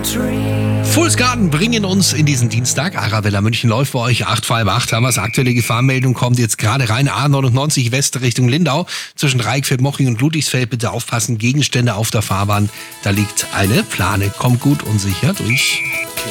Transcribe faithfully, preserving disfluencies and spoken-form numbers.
Fools Garden bringen uns in diesen Dienstag. Arabella München läuft bei euch. acht vor halb acht haben wir es. Aktuelle Gefahrmeldung kommt jetzt gerade rein. A neunundneunzig West Richtung Lindau. Zwischen Reikfeld, Moching und Ludwigsfeld bitte aufpassen. Gegenstände auf der Fahrbahn. Da liegt eine Plane. Kommt gut und sicher durch.